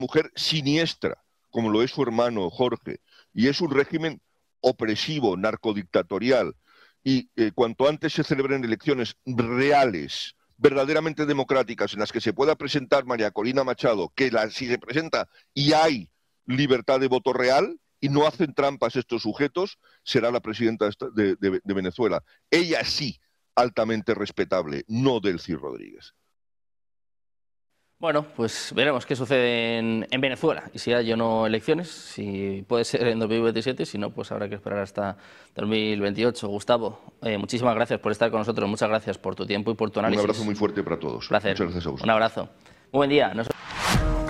mujer siniestra, como lo es su hermano Jorge, y es un régimen opresivo, narcodictatorial, y cuanto antes se celebren elecciones reales, verdaderamente democráticas, en las que se pueda presentar María Corina Machado, si se presenta y hay libertad de voto real y no hacen trampas estos sujetos, será la presidenta de Venezuela. Ella sí, altamente respetable, no Delcy Rodríguez. Bueno, pues veremos qué sucede en Venezuela y si hay o no elecciones, si puede ser en 2027, si no, pues habrá que esperar hasta 2028. Gustavo, muchísimas gracias por estar con nosotros, muchas gracias por tu tiempo y por tu análisis. Un abrazo muy fuerte para todos. Placer. Muchas gracias a vosotros. Un abrazo. Muy buen día.